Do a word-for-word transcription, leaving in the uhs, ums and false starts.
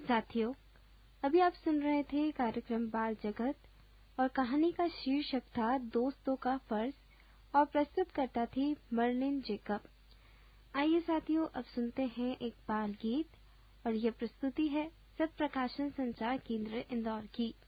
साथियों, अभी आप सुन रहे थे कार्यक्रम बाल जगत और कहानी का शीर्षक था दोस्तों का फर्ज और प्रस्तुत करता थी मर्लिन जेकब। आइए साथियों, अब सुनते हैं एक बाल गीत और यह प्रस्तुति है सत्य प्रकाशन संचार केंद्र इंदौर की।